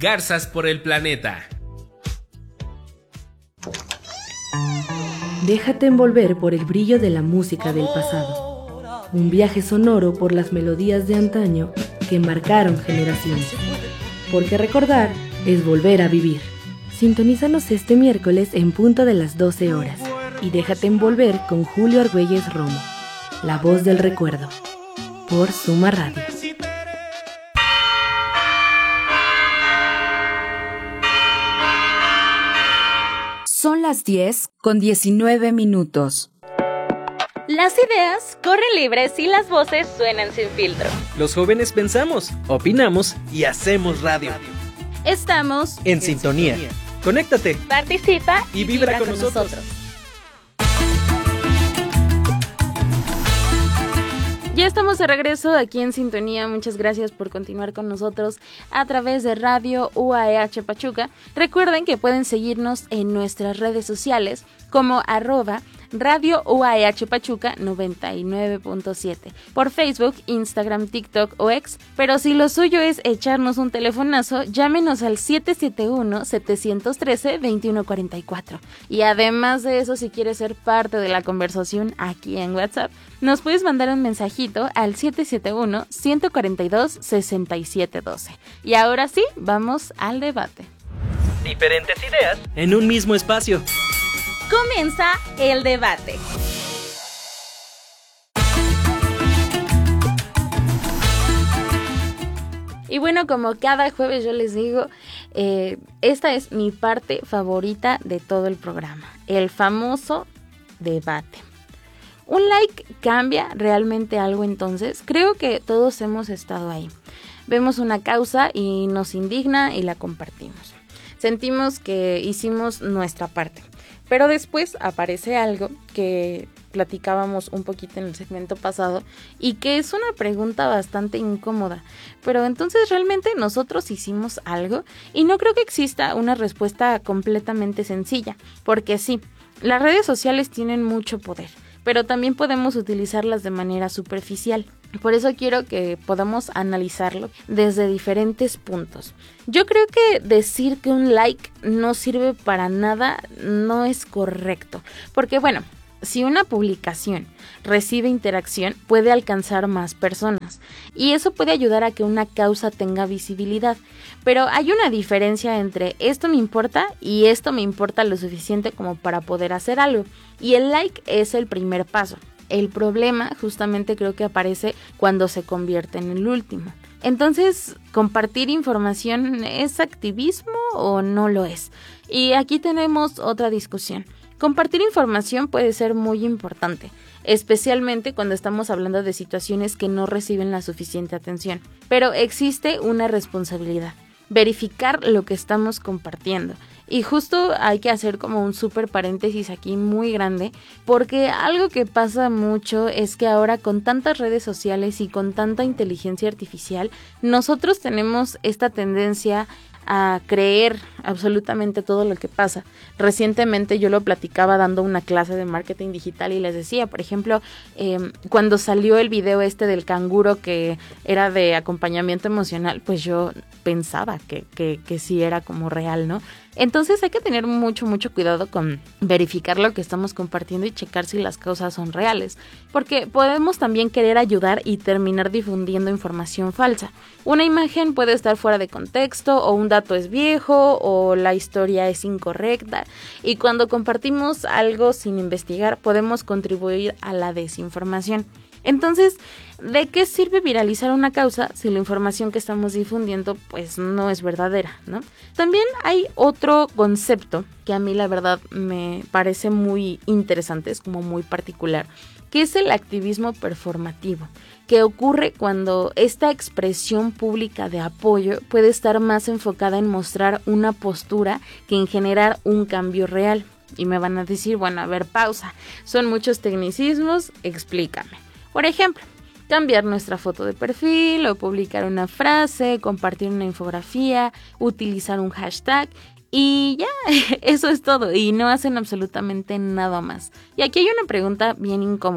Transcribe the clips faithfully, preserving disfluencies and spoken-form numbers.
Garzas por el planeta. Déjate envolver por el brillo de la música del pasado. Un viaje sonoro por las melodías de antaño que marcaron generaciones. Porque recordar es volver a vivir. Sintonízanos este miércoles en punto de las doce horas. Y déjate envolver con Julio Argüelles Romo, la voz del recuerdo, por Suma Radio. Son las diez con diecinueve minutos. Las ideas corren libres y las voces suenan sin filtro. Los jóvenes pensamos, opinamos y hacemos radio. Estamos en, en sintonía. sintonía. Conéctate, participa y, y vibra, vibra con, con nosotros. nosotros. Ya estamos de regreso aquí en Sintonía. Muchas gracias por continuar con nosotros a través de Radio U A E H Pachuca. Recuerden que pueden seguirnos en nuestras redes sociales como arroba Radio U A E H Pachuca noventa y nueve punto siete por Facebook, Instagram, TikTok o X. Pero si lo suyo es echarnos un telefonazo, llámenos al siete siete uno, siete uno tres, dos uno cuatro cuatro. Y además de eso, si quieres ser parte de la conversación aquí en WhatsApp, nos puedes mandar un mensajito al siete siete uno, uno cuatro dos, seis siete uno dos. Y ahora sí, vamos al debate. Diferentes ideas en un mismo espacio. Comienza el debate. Y bueno, como cada jueves yo les digo, eh, esta es mi parte favorita de todo el programa, el famoso debate. ¿Un like cambia realmente algo entonces? Creo que todos hemos estado ahí. Vemos una causa y nos indigna y la compartimos. Sentimos que hicimos nuestra parte. Pero después aparece algo que platicábamos un poquito en el segmento pasado y que es una pregunta bastante incómoda. Pero entonces, ¿realmente nosotros hicimos algo? Y no creo que exista una respuesta completamente sencilla, porque sí, las redes sociales tienen mucho poder, pero también podemos utilizarlas de manera superficial. Por eso quiero que podamos analizarlo desde diferentes puntos. Yo creo que decir que un like no sirve para nada no es correcto. Porque bueno, si una publicación recibe interacción, puede alcanzar más personas. Y eso puede ayudar a que una causa tenga visibilidad. Pero hay una diferencia entre esto me importa y esto me importa lo suficiente como para poder hacer algo. Y el like es el primer paso. El problema justamente creo que aparece cuando se convierte en el último. Entonces, ¿compartir información es activismo o no lo es? Y aquí tenemos otra discusión. Compartir información puede ser muy importante, especialmente cuando estamos hablando de situaciones que no reciben la suficiente atención. Pero existe una responsabilidad, verificar lo que estamos compartiendo. Y justo hay que hacer como un súper paréntesis aquí muy grande, porque algo que pasa mucho es que ahora con tantas redes sociales y con tanta inteligencia artificial, nosotros tenemos esta tendencia a creer absolutamente todo lo que pasa. Recientemente yo lo platicaba dando una clase de marketing digital y les decía, por ejemplo, eh, cuando salió el video este del canguro que era de acompañamiento emocional, pues yo pensaba que, que, que sí era como real, ¿no? Entonces hay que tener mucho, mucho cuidado con verificar lo que estamos compartiendo y checar si las causas son reales, porque podemos también querer ayudar y terminar difundiendo información falsa. Una imagen puede estar fuera de contexto, o un dato es viejo, o la historia es incorrecta, y cuando compartimos algo sin investigar podemos contribuir a la desinformación. Entonces, ¿de qué sirve viralizar una causa si la información que estamos difundiendo pues no es verdadera, ¿no? También hay otro concepto que a mí la verdad me parece muy interesante, es como muy particular, que es el activismo performativo, que ocurre cuando esta expresión pública de apoyo puede estar más enfocada en mostrar una postura que en generar un cambio real. Y me van a decir, bueno, a ver, pausa, son muchos tecnicismos, explícame. Por ejemplo, cambiar nuestra foto de perfil o publicar una frase, compartir una infografía, utilizar un hashtag y ya, eso es todo y no hacen absolutamente nada más. Y aquí hay una pregunta bien incómoda.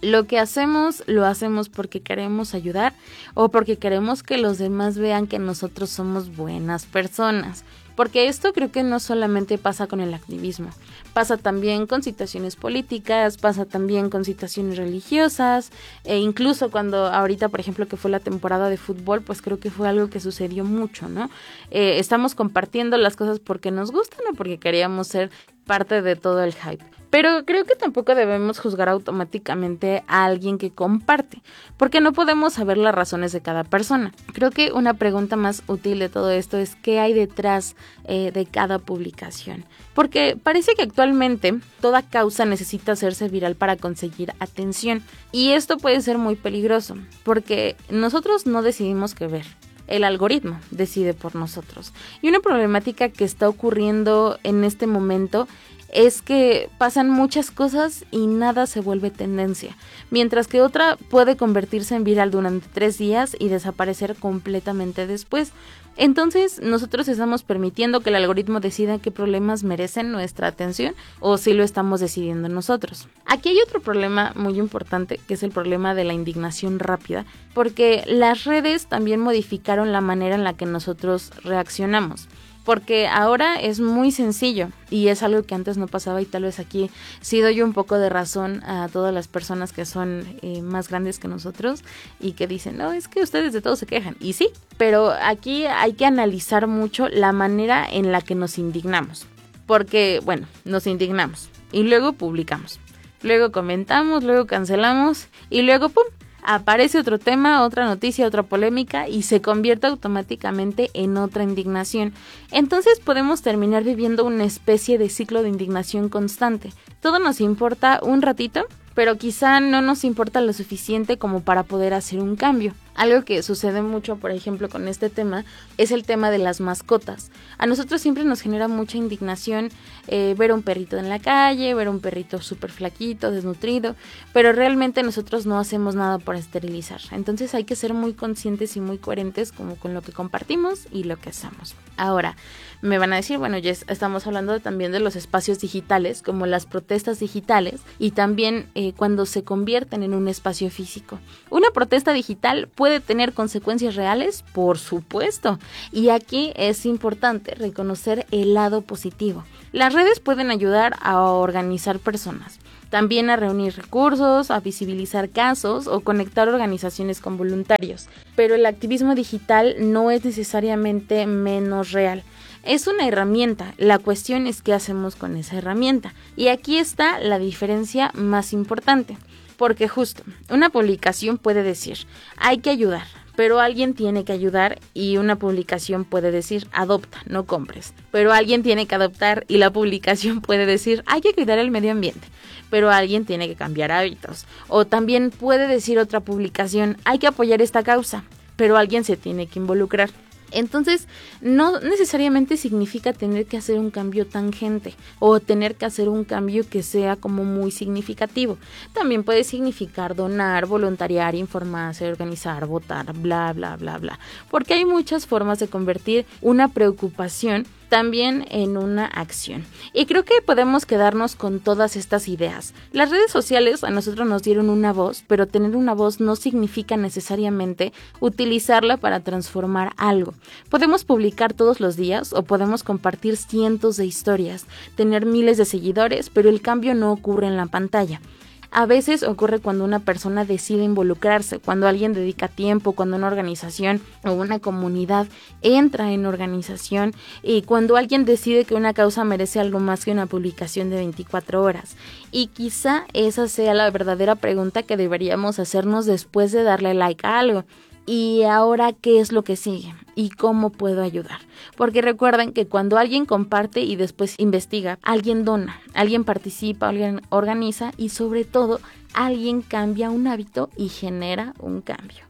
Lo que hacemos, lo hacemos porque queremos ayudar o porque queremos que los demás vean que nosotros somos buenas personas. Porque esto creo que no solamente pasa con el activismo, pasa también con situaciones políticas, pasa también con situaciones religiosas, e incluso cuando ahorita, por ejemplo, que fue la temporada de fútbol, pues creo que fue algo que sucedió mucho, ¿no? Eh, estamos compartiendo las cosas porque nos gustan o porque queríamos ser parte de todo el hype. Pero creo que tampoco debemos juzgar automáticamente a alguien que comparte, porque no podemos saber las razones de cada persona. Creo que una pregunta más útil de todo esto es qué hay detrás eh, de cada publicación. Porque parece que actualmente toda causa necesita hacerse viral para conseguir atención. Y esto puede ser muy peligroso, porque nosotros no decidimos qué ver. El algoritmo decide por nosotros. Y una problemática que está ocurriendo en este momento es que pasan muchas cosas y nada se vuelve tendencia, mientras que otra puede convertirse en viral durante tres días y desaparecer completamente después. Entonces, nosotros estamos permitiendo que el algoritmo decida qué problemas merecen nuestra atención o si lo estamos decidiendo nosotros. Aquí hay otro problema muy importante, que es el problema de la indignación rápida, porque las redes también modificaron la manera en la que nosotros reaccionamos. Porque ahora es muy sencillo y es algo que antes no pasaba, y tal vez aquí sí doy un poco de razón a todas las personas que son eh, más grandes que nosotros y que dicen, no, es que ustedes de todo se quejan. Y sí, pero aquí hay que analizar mucho la manera en la que nos indignamos. Porque, bueno, nos indignamos y luego publicamos, luego comentamos, luego cancelamos y luego ¡pum! Aparece otro tema, otra noticia, otra polémica y se convierte automáticamente en otra indignación. Entonces podemos terminar viviendo una especie de ciclo de indignación constante. Todo nos importa un ratito, pero quizá no nos importa lo suficiente como para poder hacer un cambio. Algo que sucede mucho, por ejemplo, con este tema, es el tema de las mascotas. A nosotros siempre nos genera mucha indignación eh, ver un perrito en la calle, ver un perrito súper flaquito, desnutrido, pero realmente nosotros no hacemos nada por esterilizar. Entonces hay que ser muy conscientes y muy coherentes como con lo que compartimos y lo que hacemos. Ahora, me van a decir, bueno, ya estamos hablando también de los espacios digitales, como las protestas digitales, y también eh, cuando se convierten en un espacio físico. Una protesta digital puede tener consecuencias reales, por supuesto, y aquí es importante reconocer el lado positivo. Las redes pueden ayudar a organizar personas, también a reunir recursos, a visibilizar casos o conectar organizaciones con voluntarios, pero el activismo digital no es necesariamente menos real. Es una herramienta, la cuestión es qué hacemos con esa herramienta, y aquí está la diferencia más importante. Porque justo, una publicación puede decir, hay que ayudar, pero alguien tiene que ayudar, y una publicación puede decir, adopta, no compres. Pero alguien tiene que adoptar y la publicación puede decir, hay que cuidar el medio ambiente, pero alguien tiene que cambiar hábitos. O también puede decir otra publicación, hay que apoyar esta causa, pero alguien se tiene que involucrar. Entonces, no necesariamente significa tener que hacer un cambio tangente o tener que hacer un cambio que sea como muy significativo. También puede significar donar, voluntariar, informarse, organizar, votar, bla, bla, bla, bla. Porque hay muchas formas de convertir una preocupación también en una acción. Y creo que podemos quedarnos con todas estas ideas. Las redes sociales a nosotros nos dieron una voz, pero tener una voz no significa necesariamente utilizarla para transformar algo. Podemos publicar todos los días o podemos compartir cientos de historias, tener miles de seguidores, pero el cambio no ocurre en la pantalla. A veces ocurre cuando una persona decide involucrarse, cuando alguien dedica tiempo, cuando una organización o una comunidad entra en organización y cuando alguien decide que una causa merece algo más que una publicación de veinticuatro horas. Y quizá esa sea la verdadera pregunta que deberíamos hacernos después de darle like a algo. ¿Y ahora qué es lo que sigue? ¿Y cómo puedo ayudar? Porque recuerden que cuando alguien comparte y después investiga, alguien dona, alguien participa, alguien organiza y sobre todo alguien cambia un hábito y genera un cambio.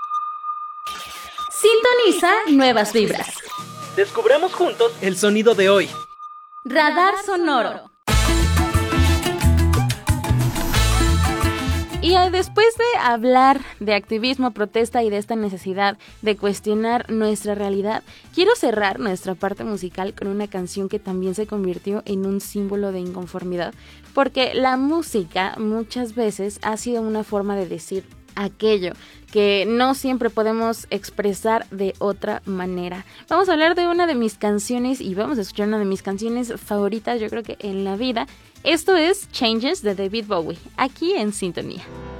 Sintoniza nuevas vibras. Descubramos juntos el sonido de hoy. Radar sonoro. Y después de hablar de activismo, protesta y de esta necesidad de cuestionar nuestra realidad, quiero cerrar nuestra parte musical con una canción que también se convirtió en un símbolo de inconformidad, porque la música muchas veces ha sido una forma de decir aquello que no siempre podemos expresar de otra manera. Vamos a hablar de una de mis canciones y vamos a escuchar una de mis canciones favoritas, yo creo que en la vida. Esto es Changes de David Bowie, aquí en Sintonía.